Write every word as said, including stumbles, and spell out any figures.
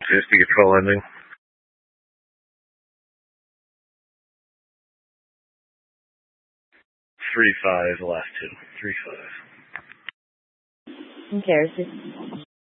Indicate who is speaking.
Speaker 1: Safety control ending. Three five, the last two. Three five.
Speaker 2: Okay,